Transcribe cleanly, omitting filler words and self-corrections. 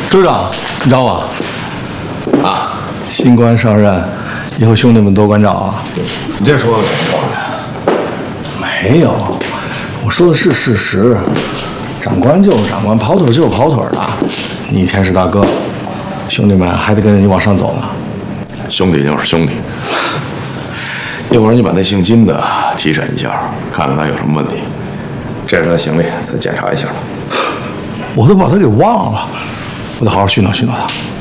组长，你找我？ 啊， 新官上任，以后兄弟们多关照啊。 你这说的怎么话呢？ 没有，我说的是事实。长官就是长官，跑腿就是跑腿的。你以前是大哥，兄弟们还得跟着你往上走呢。 兄弟就是兄弟。一会儿你把那姓金的提审一下，看看他有什么问题。这是他行李，再检查一下。 我都把他给忘了，我得好好训导训导他。